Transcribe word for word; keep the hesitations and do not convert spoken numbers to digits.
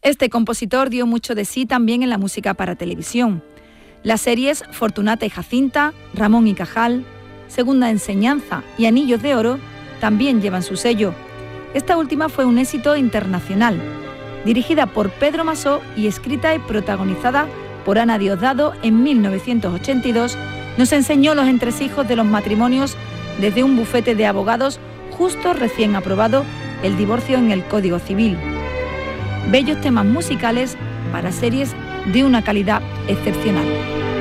Este compositor dio mucho de sí también en la música para televisión. Las series Fortunata y Jacinta, Ramón y Cajal, Segunda Enseñanza y Anillos de Oro también llevan su sello. Esta última fue un éxito internacional. Dirigida por Pedro Masó y escrita y protagonizada por Ana Diosdado en mil novecientos ochenta y dos, nos enseñó los entresijos de los matrimonios desde un bufete de abogados justo recién aprobado el divorcio en el Código Civil. Bellos temas musicales para series de una calidad excepcional.